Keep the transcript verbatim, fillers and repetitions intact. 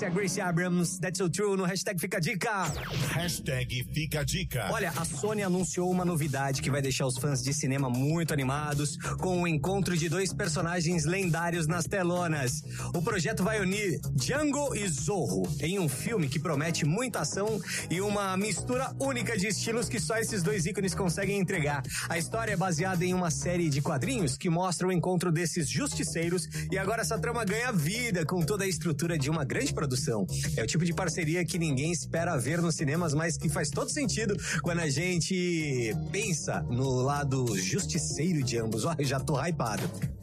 Essa é a Grace Abrams, That's So True, no hashtag Fica a Dica. Hashtag Fica a Dica. Olha, a Sony anunciou uma novidade que vai deixar os fãs de cinema muito animados, com o encontro de dois personagens lendários nas telonas. O projeto vai unir Django e Zorro em um filme que promete muita ação e uma mistura única de estilos que só esses dois ícones conseguem entregar. A história é baseada em uma série de quadrinhos que mostra o encontro desses justiceiros e agora essa trama ganha vida com toda a estrutura de uma grande produção. É o tipo de parceria que ninguém espera ver nos cinemas, mas que faz todo sentido quando a gente pensa no lado justiceiro de ambos. Ó, eu já tô hypado.